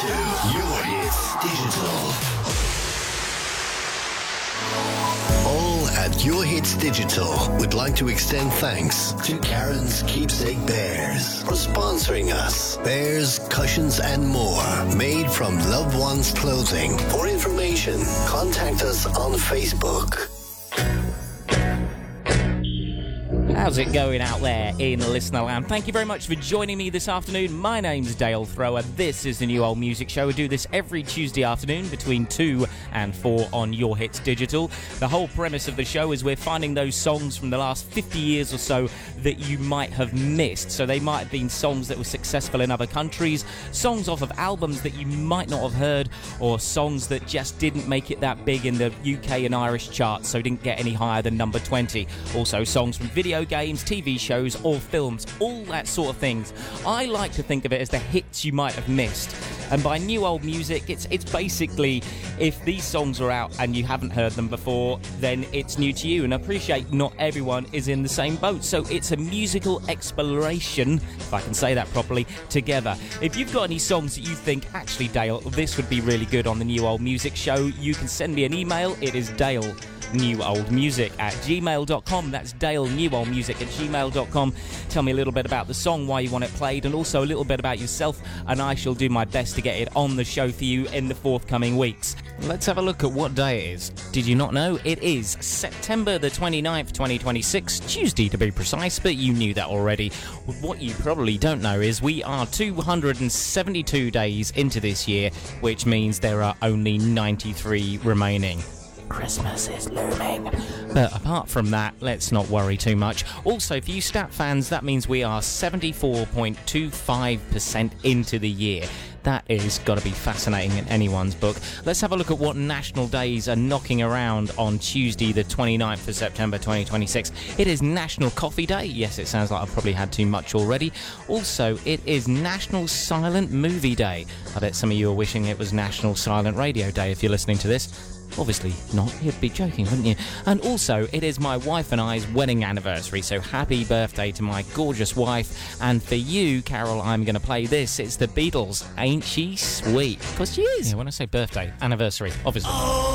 to Your Hits Digital. All at Your Hits Digital would like to extend thanks to Karen's Keepsake Bears for sponsoring us. Bears, cushions and more made from loved ones' clothing. For information, contact us on Facebook. How's it going out there in Listener Land? Thank you very much for joining me this afternoon. My name's Dale Thrower. This is the New Old Music Show. We do this every Tuesday afternoon between 2 and 4 on Your Hits Digital. The whole premise of the show is we're finding those songs from the last 50 years or so that you might have missed. So they might have been songs that were successful in other countries, songs off of albums that you might not have heard, or songs that just didn't make it that big in the UK and Irish charts, so didn't get any higher than number 20. Also songs from video games, TV shows or films, all that sort of things. I like to think of it as the hits you might have missed. And by new old music, it's basically if these songs are out and you haven't heard them before, then it's new to you. And I appreciate not everyone is in the same boat. So it's a musical exploration, if I can say that properly, together. If you've got any songs that you think, actually, Dale, this would be really good on the New Old Music Show, you can send me an email. It is dalenewoldmusic@gmail.com. That's dalenewoldmusic@gmail.com. Tell me a little bit about the song, why you want it played, and also a little bit about yourself, and I shall do my best to get it on the show for you in the forthcoming weeks. Let's have a look at what day it is. Did you not know? It is September the 29th, 2026, Tuesday to be precise, but you knew that already. What you probably don't know is we are 272 days into this year, which means there are only 93 remaining. Christmas is looming. But apart from that, let's not worry too much. Also, for you stat fans, that means we are 74.25% into the year. That is got to be fascinating in anyone's book. Let's have a look at what national days are knocking around on Tuesday, the 29th of September 2026. It is National Coffee Day. Yes, it sounds like I've probably had too much already. Also, it is National Silent Movie Day. I bet some of you are wishing it was National Silent Radio Day if you're listening to this. Obviously not, you'd be joking, wouldn't you? And also, it is my wife and I's wedding anniversary, so happy birthday to my gorgeous wife. And for you, Carol, I'm going to play this. It's the Beatles, Ain't She Sweet? Because she is. Yeah, when I say birthday, anniversary, obviously. Oh,